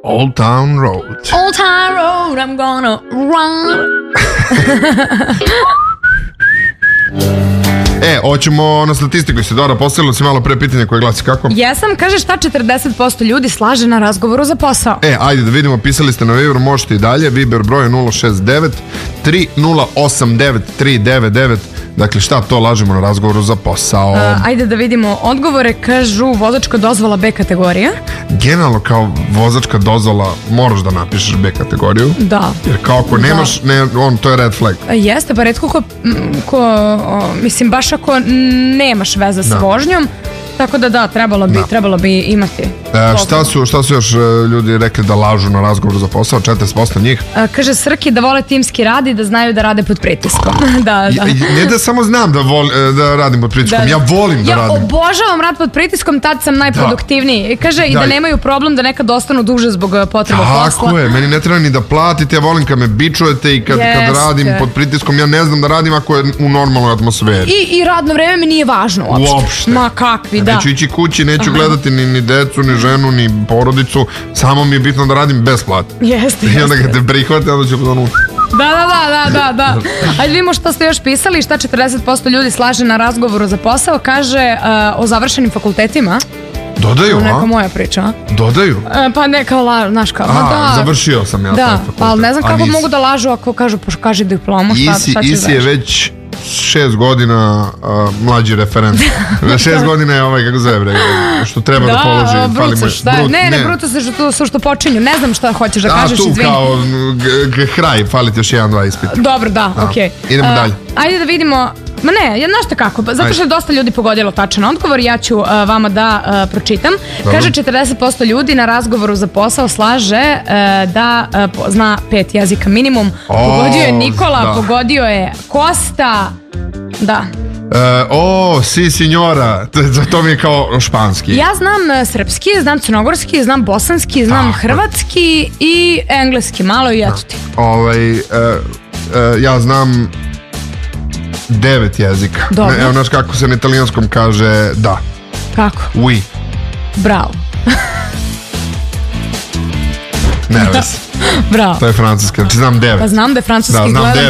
Old Town Road. Old Town Road, I'm gonna run. Hoćemo na statistiku. Isidora, postavila si malo pre pitanje koje glasi kako? Jesam, kaže šta 40% ljudi slaže na razgovoru za posao. Ajde da vidimo, pisali ste na Viber, možete i dalje. Viber broj je 069 3089 399. Dakle, šta to lažemo na razgovoru za posao? Ajde da vidimo odgovore. Kažu vozačka dozvola B kategorija. Generalno kao vozačka dozvola moraš da napišeš B kategoriju. Da. Jer kao ako nemaš, to je red flag. Jeste, pa retko mislim, baš ako nemaš veze s vožnjom. Tako da, trebalo bi imati. Šta su još ljudi rekli da lažu na razgovoru za posao? 40% njih. Kaže Srki da vole timski rad i da znaju da rade pod pritiskom. Da. Ne da samo znam da radim pod pritiskom, ja volim da radim. Ja obožavam rad pod pritiskom, tad sam najproduktivniji. Kaže i da nemaju problem da nekad ostanu duže zbog potreba posla. Tako je, meni ne treba ni da platite, ja volim kad me bičujete i kad radim pod pritiskom, ja ne znam da radim ako je u normalnoj atmosferi. I radno vreme mi nije važno uopšte. Ma kakvi, da. Neću ići kući, neću gledati ni decu, ni ženu, ni porodicu, samo mi je bitno da radim bez plate. Jeste. I onda kad te prihvate, onda ću ono... Da. Ajde vidimo šta ste još pisali, šta 40% ljudi slaže na razgovoru za posao, kaže o završenim fakultetima. Dodaju, neka moja priča. Dodaju? Pa neka, znaš kao, završio sam ja taj fakultet. Da, ali ne znam kako mogu da lažu ako kažu, kaži diplomu, šta će završiti. Isi je već 6 godina mlađi referent. 6 godina je kako zove, što treba da položi. Brutus, ne, Brutus je što počinju. Ne znam šta hoćeš da kažeš, izvini. Tu kao kraj, fali ti još 1-2 ispita. Dobro, da, okej. Idemo dalje. Ajde da vidimo. Ma ne, znaš šta kako, zato što je dosta ljudi pogodilo tačan odgovor, ja ću vama da pročitam. Kaže 40% ljudi na razgovoru za posao slaže da zna 5 jezika minimum. Pogodio je Nikola, pogodio je Kosta, da. Si signora, to mi je kao španski. Ja znam srpski, znam crnogorski, znam bosanski, znam hrvatski i engleski, malo i eto ti. Ja znam 9 jezika. Evo, znaš kako se na italijanskom kaže da. Kako? Oui. Bravo. Ne vezi. Bravo. To je francuski, znači znam 9. Pa znam da je francuski. Da, znam 9.